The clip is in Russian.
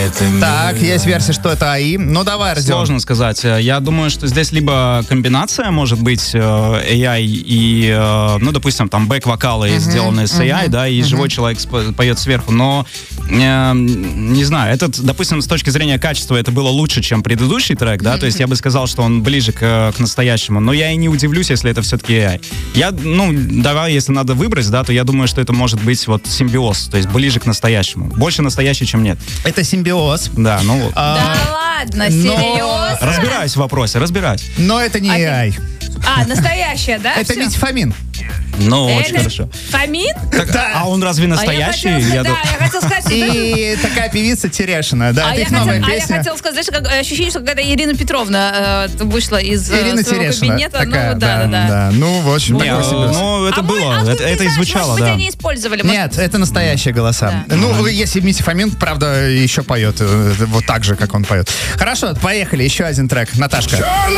Так, есть версия, что это АИ. Ну, давай, Родион. Сложно сказать. Я думаю, что здесь либо комбинация, может быть, AI и, ну, допустим, там, бэк-вокалы сделаны с AI, да, и живой человек поет сверху, но не знаю, этот, допустим, с точки зрения качества это было лучше, чем предыдущий трек, да, то есть я бы сказал, что он ближе к настоящему, но я и не удивлюсь, если это все-таки AI. Давай, если надо выбрать, да, то я думаю, что это может быть вот симбиоз, то есть ближе к настоящему. Больше настоящий, чем нет. Это симбиоз. Да, ну вот. Да ладно, серьезно? Разбираюсь в вопросе, разбираюсь. Но это не AI. Настоящая, да? Это всё? Митя Фомин. Ну, Это очень хорошо. Фомин? А он разве настоящий? Я хотела сказать, И такая певица Терешина. Да, это их новая я песня. хотела сказать, знаешь, как ощущение, что когда Ирина Петровна вышла из Ирина своего Терешина. кабинета. Такая, Ну, да. Ну, в общем, такой себе. Ну, это было, это и звучало, может быть, да. они использовали. Нет, это настоящие голоса. Да. Ну, если Митя Фомин, правда, еще поет вот так же, как он поет. Хорошо, поехали. Еще один трек. Наташка.